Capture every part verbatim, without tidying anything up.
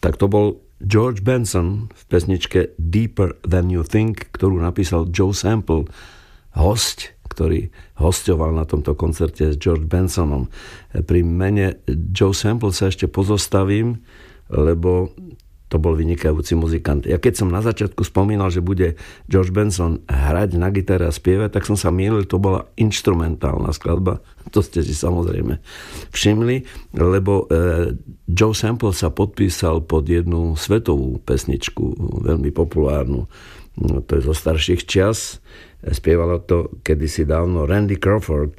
tak to bol George Benson v pesničke Deeper Than You Think, ktorú napísal Joe Sample, hosť, ktorý hosťoval na tomto koncerte s George Bensonom. Pri mene Joe Sample sa ešte pozostavím, lebo to bol vynikajúci muzikant. Ja keď som na začiatku spomínal, že bude George Benson hrať na gitare a spievať, tak som sa mýlil, to bola inštrumentálna skladba. To ste si samozrejme všimli, lebo e, Joe Sample sa podpísal pod jednu svetovú pesničku, veľmi populárnu. No, to je zo starších čias. Spievalo to kedysi dávno Randy Crawford.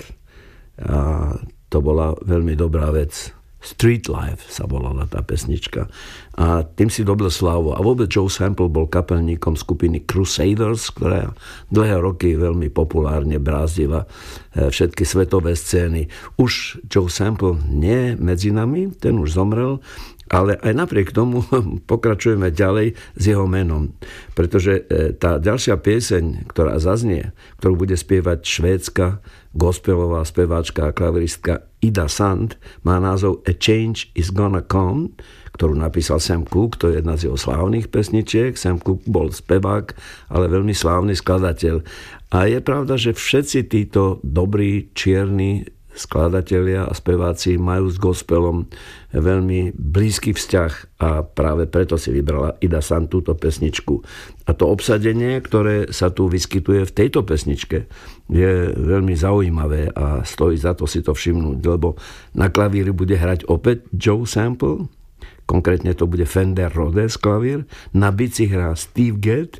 A to bola veľmi dobrá vec. Street Life sa volala tá pesnička. A tým si dobil slávu. A vôbec Joe Sample bol kapelníkom skupiny Crusaders, ktorá dlhé roky veľmi populárne brázdila všetky svetové scény. Už Joe Sample nie medzi nami, ten už zomrel, ale aj napriek tomu pokračujeme ďalej s jeho menom. Pretože tá ďalšia pieseň, ktorá zaznie, ktorú bude spievať švédska gospelová speváčka a klaviristka Ida Sand, má názov A Change Is Gonna Come, ktorú napísal Sam Cooke, to je jedna z jeho slávnych pesničiek. Sam Cooke bol spevák, ale veľmi slávny skladateľ. A je pravda, že všetci títo dobrí čierni skladatelia a speváci majú s gospelom veľmi blízky vzťah a práve preto si vybrala Ida Sand túto pesničku. A to obsadenie, ktoré sa tu vyskytuje v tejto pesničke, je veľmi zaujímavé a stojí za to si to všimnúť, lebo na klavíri bude hrať opäť Joe Sample, konkrétne to bude Fender Rhodes klavír, na bici hrá Steve Gadd,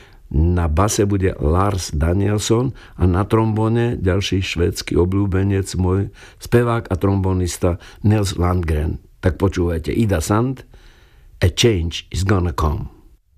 na base bude Lars Danielsson a na trombone ďalší švédsky obľúbenec, môj spevák a trombonista Nils Landgren. Tak počúvajte, Ida Sand, A Change Is Gonna Come.